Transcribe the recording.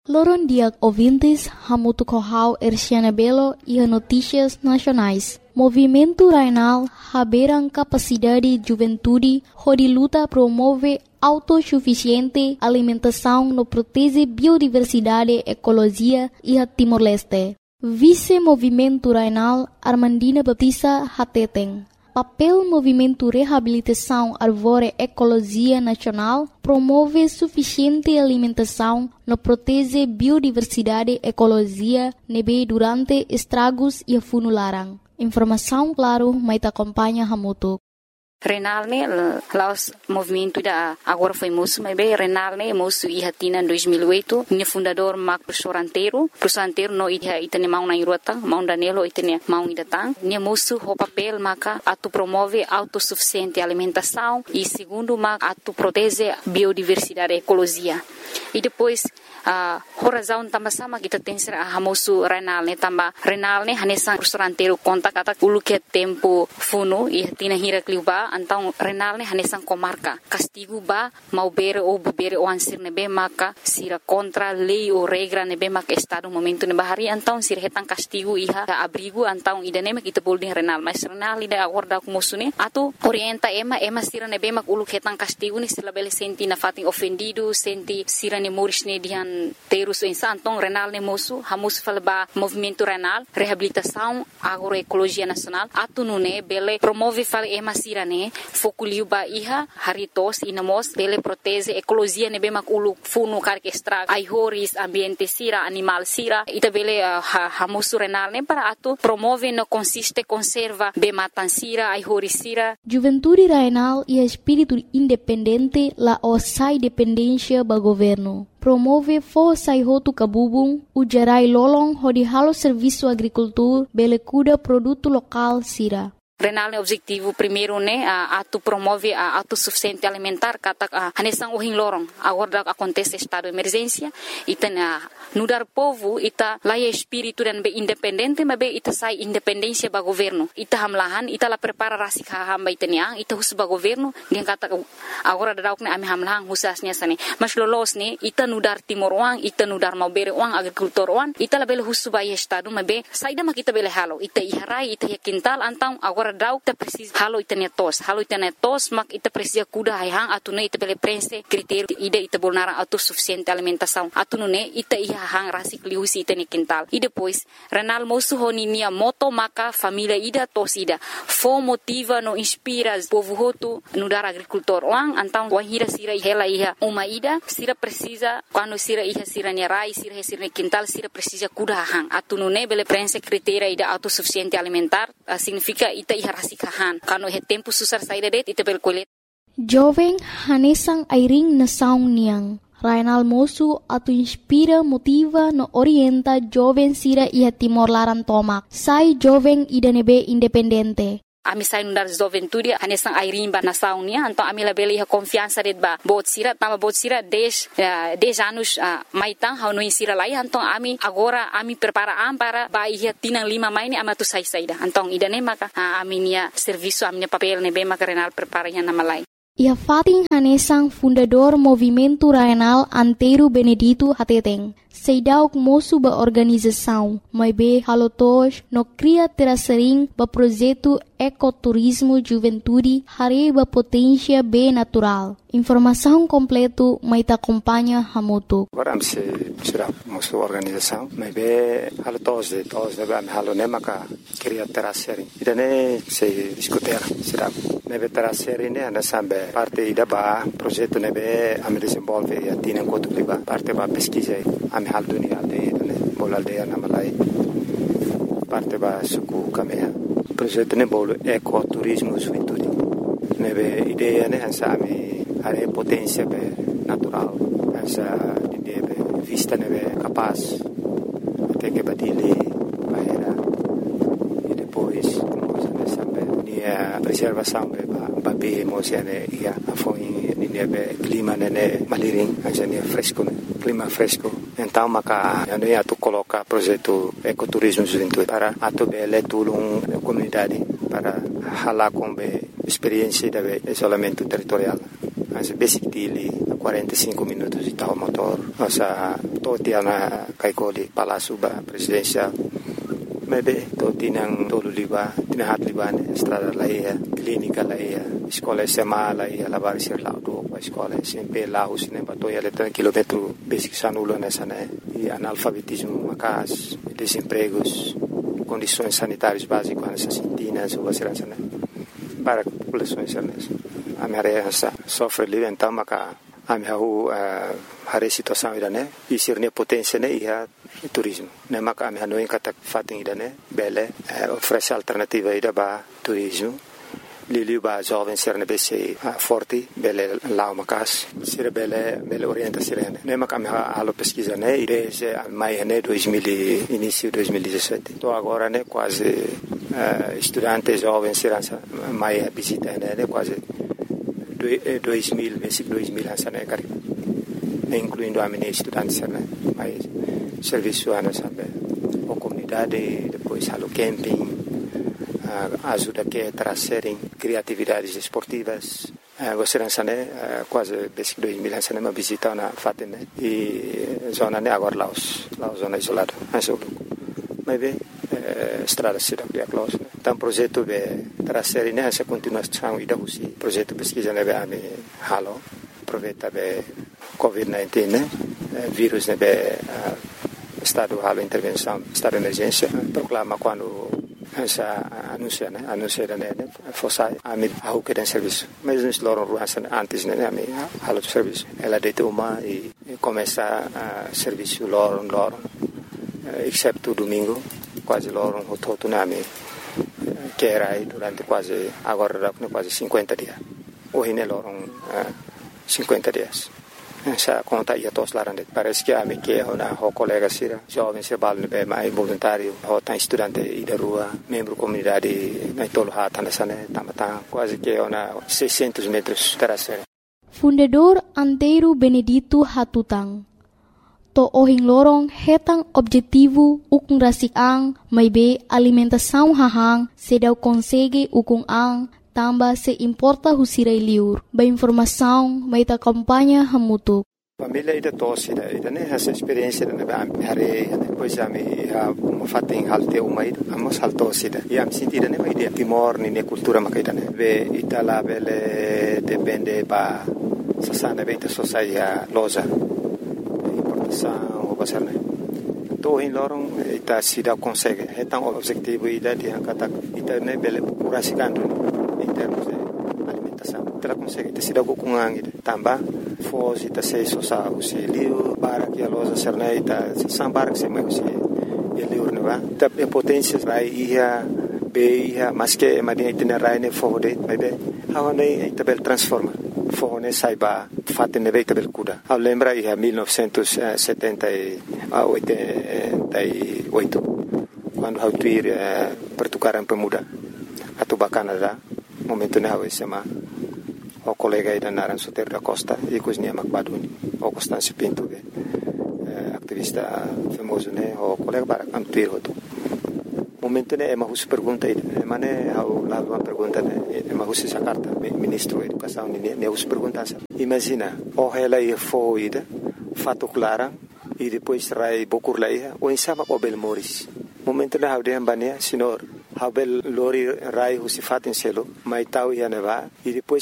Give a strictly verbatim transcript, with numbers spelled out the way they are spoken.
Loron dia ouvintes, Hamuto Corral, Erciana Belo e a Notícias Nacionais. Movimento Rainal, Haberan Capacidade Juventude, onde luta promove autossuficiente alimentação no protege biodiversidade, ecologia e a Timor-Leste. Vice-Movimento Rainal, Armandina Baptista Hateten. Papel Movimento Reabilitação Arvore Ecologia Nacional promove suficiente alimentação no protege biodiversidade ecologia nebe durante estragos e funularan. Informação claro, mas te acompanha Hamuto. Renal ne laos movimento da agora foi moço, mas bem Renal ne moço e hatina em dois mil e oito, minha fundador Marco Professor Anteiro, Professor Anteiro no ia itene mau na irota, mau Danilo itene mau idatang, minha moço o papel maca atu promove autossuficiente alimentação e segundo maca atu protege biodiversidade ecologia. E depois a uh, razão também sama kita tem ser a moço Renal ne também Renal ne hanesan Professor Anteiro conta kata ulu que tempo funo e hatina hira kliuba então Renal ne hanesan comarca castigo ba mau bere ou bebere ou ansir nebe maka sira contra lei ou regra nebe maka estado momento ne bahari então sira hetan castigo iha abrigo então idane mak kita boleh Renal mas Renal ida agora ku musune atau orienta ema ema sira nebe mak ulu hetan castigo ni sila bele senti na fatin ofendido senti sira ne moris ne dihan terus insan então Renal ne moço hamus falba movimento Renal reabilitação agroecologia nacional atu nune bele promove fal ema sira ne fokuliu ba iha haritos inamos bele protege ecologia ne bemak ulu funu karke extra ai horis ambiente sira animal sira ita bele uh, hamusu Renal ne para atu promove no consiste conserva be matan sira ai horis sira. Juventude Rainal e espírito independente la osai dependência ba governo. Promove força e roto cabubung, o gerai lolong hodi halo serviço agricultura bele cuda produto local sira. Renal ne objetivo primeiro ne a atu promove a autossuficiente alimentar kata hanesan ohin lorong agora acontece estado de emergência ita na nudar povo ita laia espírito dan be independente mas be ita sai independência ba governo ita hamlahan ita la prepara rasik hamba ita niang ita hus ba governo dia kata agora dadauk ne ami hamlahan husasnya sane mas lolos ne ita nudar timor wang ita nudar mau bere wang agricultor wang ita la bele hus ba estado mas be saida mak ita bele halo ita iharai ita quintal antang agora dau ita precisa halo ita ne tos halo ita ne tos mak ita precisa kuda hang atune ita bele prense critério ida ita bolnara autossuficiente alimentação atune ita iha hang rasik liusi ita ne quintal e depois Renal moço honinia moto maka família ida tos ida fo motiva no inspira povo hoto no dar agricultor wang antang wahira sira hela iha uma ida sira precisa quando sira iha sira ne rai sira sira ne quintal sira precisa kuda hang atune bele prense critério ida autossuficiente alimentar uh, significa ita iha rasikahan kano he tempo susar saída det ita bel kolet jovem hanesang airing na saung niang Rainal moço atu inspira motiva no orienta jovem sira ia Timor Laran tomak sai jovem ida nebe independente. Ami sai nundar juventude hanesang airimba na saunia então ami la bele confiança det ba bot sira tama bot sira dez uh, dez anos uh, maitang hau no sira lai então ami agora ami prepara am para ba ia tinang lima maini amatu sai saida então idane maka uh, ami nia serviço ami papel ne be maka Renal prepara nya na malai. Ia fating hanesang fundador Movimento Rainal Anteiro Benedito Hateteng. Seidauk moço ba organização, mas be halotos no cria terasering ba projeto ecoturismo juventude hare ba potência be natural. Informação completo mai ta acompanha Hamuto. Agora se será moço organização, mas be halotos de todos de ba halone maka cria terasering. Idane se discutir será nebe terasering ne ana sambe parte ida ba projeto nebe am desenvolve e atina enquanto ba parte ba pesquisa am hal dunia aldeia ne bol aldeia na malai parte ba suku kamea projeto ne bol ecoturismo juventude nebe ideia ne hansa ami are potência be natural hansa ideia be vista nebe capaz até que badile bahera e depois nós sabe nia preservação be ba be mosiane ia afoi nebe clima ne maliring hansa ne fresco clima fresco então maka ano ia tu coloca projeto ecoturismo juventude para atu bele tulung comunidade para hala com be experiência de isolamento territorial. Mas basic dele quarenta e cinco minutos de tal motor. Nossa toti na kaikoli Palácio ba presidencial. Maybe to tinang tolo liba, tinahat liba ne estrada laia, clínica laia, escola sema laia, lavar sir laudo, a escola sempre lá os ne batoia letra quilômetro basic sanulo nessa né, e analfabetismo macas, desempregos, condições sanitárias básicas nessas sintinas ou vacilança né, para populações certas. A minha área sofre livre então maca a minha rua a situação ida né, e ser ne potência né ia turismo. Ne maka ami hanoi kata fating ida ne bele oferece alternativa ida ba turismo. Lili ba jovem ser ne bese forte bele lao makas ser bele bele orienta sirene. Ne maka ami halo pesquisa ne desde mai ne dois mil início dois mil e dezessete. Tô agora ne quase uh, estudante jovem ser mai visita ne quase dois mil basic dois mil ansa ne cari. Ne incluindo a minha estudante ser ne mai serviço ana sabe a comunidade depois halo camping uh, ajuda que trazerem criatividades esportivas uh, você não né uh, quase basic dois mil anos uma visita na Fatima e zona né agora lá os lá zona isolada mas mas bem uh, estrada cidade é close então projeto de trazer né essa continuação e da usi projeto pesquisa né a halo aproveita be covid dezenove né vírus né be estado halo intervenção, estado de emergência, proclama quando essa anuncia, né, anuncia da né, fosse a mim a o que tem serviço, mas nos loram ruas antes né, a mim halo de serviço, ela deita uma e, e começa a serviço loram loram, exceto domingo, quase loram o todo né, a mim que era aí durante quase agora quase cinquenta dias, hoje né loram cinquenta dias. Essa conta ia tos larande parece que a me que ona o colega sira jovem se bal be mai voluntário o tan estudante e da rua membro comunidade na tolo hata nasane tamata quase que ona seiscentos metros terasere. Fundador Antero Benedito Hatutang to ohing lorong hetang objetivo ukung rasik ang may be alimentação hahang sedau consegue ukung ang tamba se importa husirai liur ba informação may ta kampanya hamutuk. Família ida tosse ida ida né essa experiência da ba hare depois a me a fating halte uma ida amos haltosse ida e am sentida né ida timor ni ne cultura makaida né ve itala bele depende ba sasana beta sociedade loja importação o basar né to in lorong ita sida consegue hetang objetivo ida dia kata ita né bele curasikandu em termos de alimentação. Ela consegue ter sido com angue também, fosse ter se sosa o se liu para que a loja serneita sambar que se mais se ele urna, tá a potência vai ia be ia mas que madia itinerário ne fode, mas be hawa ne tabel transforma. Fone saiba fatte ne veita bel cuda. A lembra ia mil novecentos e setenta e oito quando hau tuir pertukaran pemuda atau Canadá momento na hawa sema o colega ida naran Soter da Costa e cozinha Macbaduni o Constâncio Pinto be activista famoso né o colega para antuir hoto momento né é uma russa pergunta ida é mané hau lá uma pergunta né é uma russa carta ministro da educação né né russa pergunta imagina o ela ia foi ida fato clara e depois rai bokur lá ia o insama o bel moris momento na hau de ambania senhor Habel lori rai husi fatin selo mai tau ia neva e depois